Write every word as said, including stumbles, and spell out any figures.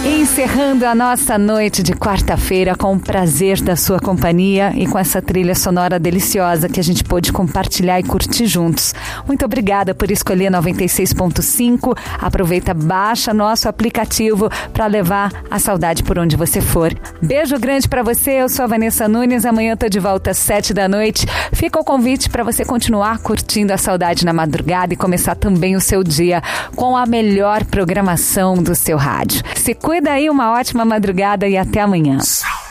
Encerrando a nossa noite de quarta-feira com o prazer da sua companhia e com essa trilha sonora deliciosa que a gente pôde compartilhar e curtir juntos. Muito obrigada por escolher noventa e seis ponto cinco. Aproveita, baixa nosso aplicativo para levar a saudade por onde você for. Beijo grande para você, eu sou a Vanessa Nunes. Amanhã eu tô de volta às sete da noite. Fica o convite para você continuar curtindo a saudade na madrugada e começar também o seu dia com a melhor programação do seu rádio. Se cuida aí, uma ótima madrugada e até amanhã.